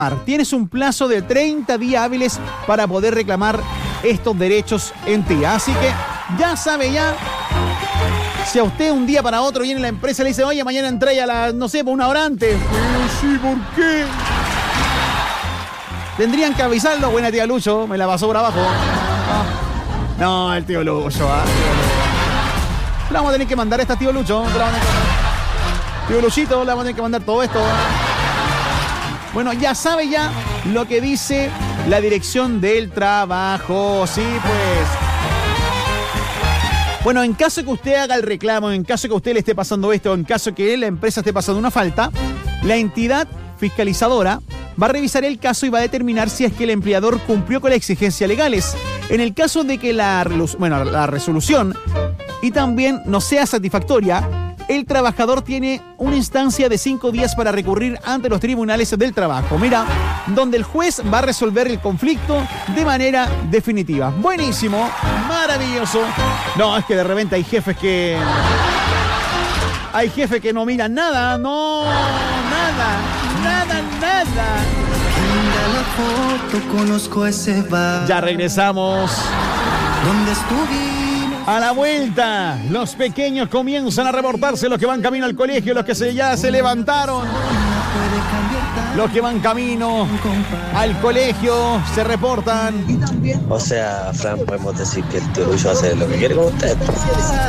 Tienes un plazo de 30 días hábiles para poder reclamar estos derechos en ti. Así que ya sabe ya. Si a usted un día para otro viene la empresa y le dice, oye, mañana entré a la, no sé, por una hora antes. Sí, ¿por qué? Tendrían que avisarlo. Buena, tía Lucho, me la pasó por abajo. No, el tío Lucho. Le vamos a tener que mandar a esta tío Lucho. Tío Luchito, le vamos a tener que mandar todo esto. Bueno, ya sabe ya lo que dice la Dirección del Trabajo. Sí, pues. Bueno, en caso que usted haga el reclamo, en caso que a usted le esté pasando esto, en caso que la empresa esté pasando una falta, la entidad fiscalizadora va a revisar el caso y va a determinar si es que el empleador cumplió con las exigencias legales. En el caso de que la resolución y también no sea satisfactoria, el trabajador tiene una instancia de 5 días para recurrir ante los tribunales del trabajo. Mira, donde el juez va a resolver el conflicto de manera definitiva. Buenísimo, maravilloso. No, es que de repente hay jefes que no miran nada, no, nada. Ya regresamos. ¿Dónde estuviste? A la vuelta, los pequeños comienzan a reportarse, los que van camino al colegio, los que ya se levantaron, los que van camino al colegio, se reportan. O sea, Fran, podemos decir que el tío Lucho hace lo que quiere con usted.